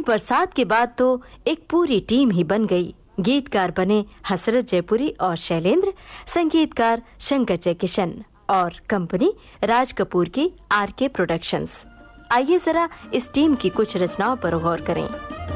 लेकिन बरसात के बाद तो एक पूरी टीम ही बन गई। गीतकार बने हसरत जयपुरी और शैलेंद्र, संगीतकार शंकर जयकिशन और कंपनी राज कपूर की आरके प्रोडक्शंस। आइए जरा इस टीम की कुछ रचनाओं पर गौर करें।